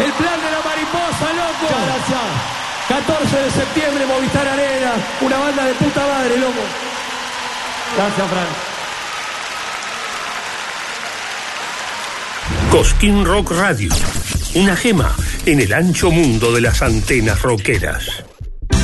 El plan de la mariposa, loco. Muchas gracias. 14 de septiembre, Movistar Arena. Una banda de puta madre, loco. Gracias, Fran. Cosquín Rock Radio. Una gema en el ancho mundo de las antenas rockeras.